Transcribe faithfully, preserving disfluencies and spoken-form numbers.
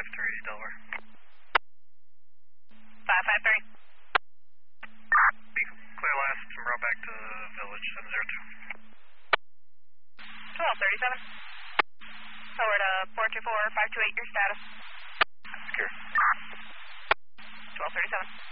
five three, Delaware. five five three. Clear last, route back to Village seven zero two. twelve thirty-seven. Forward uh, four two four, five two eight, your status. Secure. twelve thirty-seven.